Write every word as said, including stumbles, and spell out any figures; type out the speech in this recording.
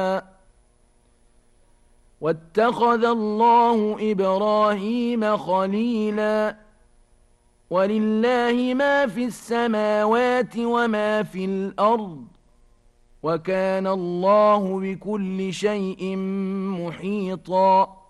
واتخذ الله إبراهيم خليلا ولله ما في السماوات وما في الأرض وكان الله بكل شيء محيطا